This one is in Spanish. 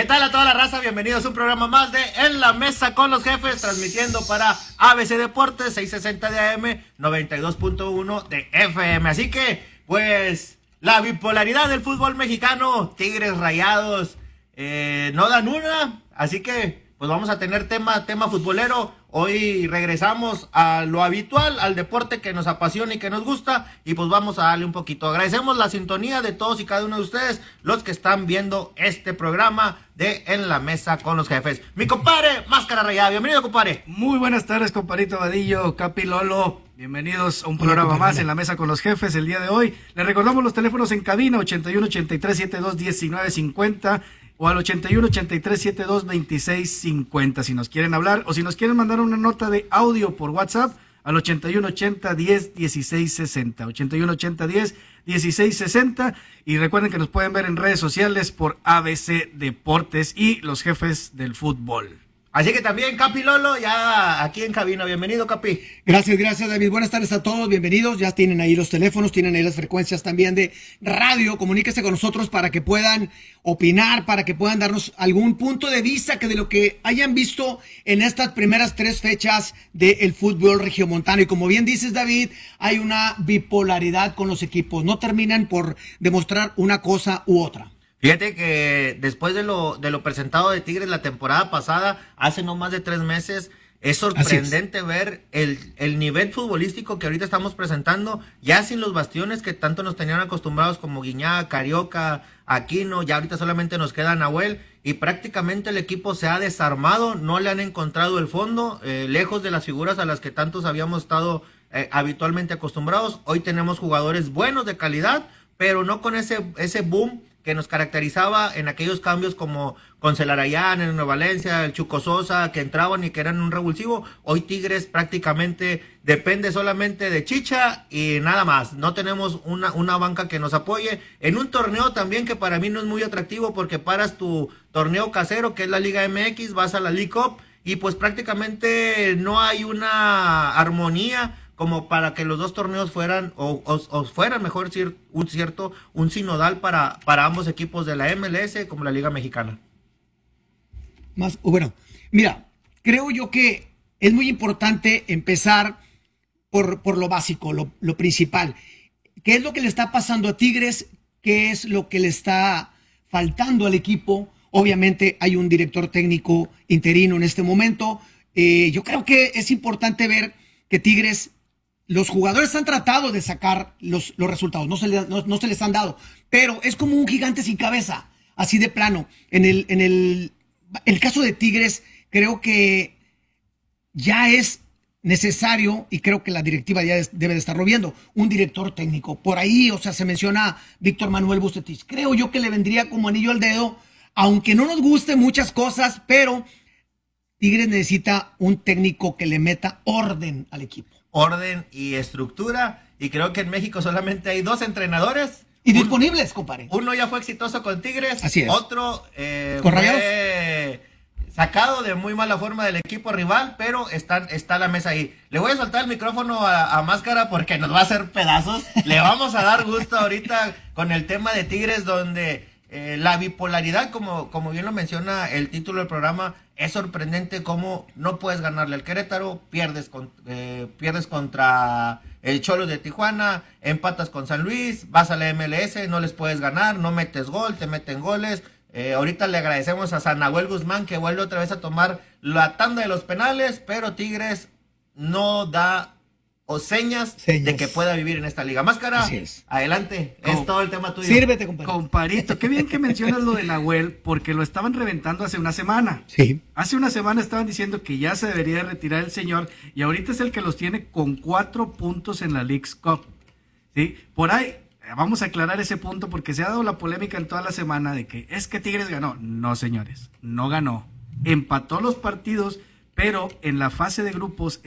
¿Qué tal a toda la raza? Bienvenidos a un programa más de En la Mesa con los Jefes, transmitiendo para ABC Deportes, 660 de AM, 92.1 de FM. Así que, pues, la bipolaridad del fútbol mexicano, Tigres, Rayados, no dan una, así que, pues vamos a tener tema futbolero. Hoy regresamos a lo habitual, al deporte que nos apasiona y que nos gusta, y pues vamos a darle un poquito. Agradecemos la sintonía de todos y cada uno de ustedes, los que están viendo este programa de En la Mesa con los Jefes. Mi compadre, Máscara Rayada, bienvenido, compadre. Muy buenas tardes, compadrito Vadillo, Capi, Lolo. Bienvenidos a un programa más en La Mesa con los Jefes el día de hoy. Les recordamos los teléfonos en cabina, 81 83 72 19 50 o al 81 83 72 26 50 si nos quieren hablar, o si nos quieren mandar una nota de audio por WhatsApp al 81 80 10 16 60, 81 80 10 16 60, y recuerden que nos pueden ver en redes sociales por ABC Deportes y los Jefes del Fútbol. Así que también, Capi, Lolo, ya aquí en cabina. Bienvenido, Capi. Gracias, David. Buenas tardes a todos, bienvenidos. Ya tienen ahí los teléfonos, tienen ahí las frecuencias también de radio. Comuníquese con nosotros para que puedan opinar, para que puedan darnos algún punto de vista que de lo que hayan visto en estas primeras 3 fechas del fútbol regiomontano. Y como bien dices, David, hay una bipolaridad con los equipos. No terminan por demostrar una cosa u otra. Fíjate que después de lo presentado de Tigres la temporada pasada, hace no más de 3 meses, es sorprendente ver el nivel futbolístico que ahorita estamos presentando, ya sin los bastiones que tanto nos tenían acostumbrados como Guiñac, Carioca, Aquino. Ya ahorita solamente nos queda Nahuel, y prácticamente el equipo se ha desarmado, no le han encontrado el fondo, lejos de las figuras a las que tantos habíamos estado habitualmente acostumbrados. Hoy tenemos jugadores buenos de calidad, pero no con ese boom que nos caracterizaba en aquellos cambios como con Celarayán, en Nueva Valencia, el Chuco Sosa, que entraban y que eran un revulsivo. Hoy Tigres prácticamente depende solamente de Chicha y nada más. No tenemos una banca que nos apoye en un torneo también que para mí no es muy atractivo, porque paras tu torneo casero, que es la Liga MX, vas a la League Cup, y pues prácticamente no hay una armonía como para que los dos torneos fueran, o fueran mejor decir, un sinodal para ambos equipos de la MLS como la Liga Mexicana. Bueno, mira, creo yo que es muy importante empezar por lo básico, lo principal. ¿Qué es lo que le está pasando a Tigres? ¿Qué es lo que le está faltando al equipo? Obviamente hay un director técnico interino en este momento. Yo creo que es importante ver que Tigres, los jugadores han tratado de sacar los resultados, no se les han dado, pero es como un gigante sin cabeza, así de plano. En el caso de Tigres, creo que ya es necesario, y creo que la directiva ya debe de estarlo viendo, un director técnico. Por ahí, o sea, se menciona Víctor Manuel Bucetich. Creo yo que le vendría como anillo al dedo, aunque no nos gusten muchas cosas, pero Tigres necesita un técnico que le meta orden al equipo. Orden y estructura, y creo que en México solamente hay 2 entrenadores y disponibles, compadre. Uno ya fue exitoso con Tigres, así es. Otro fue sacado de muy mala forma del equipo rival, pero está la mesa ahí. Le voy a soltar el micrófono a Máscara porque nos va a hacer pedazos. Le vamos a dar gusto ahorita con el tema de Tigres, donde la bipolaridad, como bien lo menciona el título del programa, es sorprendente cómo no puedes ganarle al Querétaro, pierdes contra el Cholos de Tijuana, empatas con San Luis, vas a la MLS, no les puedes ganar, no metes gol, te meten goles. Ahorita le agradecemos a San Nahuel Guzmán, que vuelve otra vez a tomar la tanda de los penales, pero Tigres no da señas de que pueda vivir en esta liga. Máscara, adelante, es todo el tema tuyo. Sírvete, compadre. Comparito, qué bien que mencionas lo de Nahuel, porque lo estaban reventando hace una semana. Sí. Hace una semana estaban diciendo que ya se debería retirar el señor, y ahorita es el que los tiene con 4 puntos en la Leagues Cup. ¿Sí? Por ahí, vamos a aclarar ese punto, porque se ha dado la polémica en toda la semana de que es que Tigres ganó. No, señores, no ganó. Empató los partidos, pero en la fase de grupos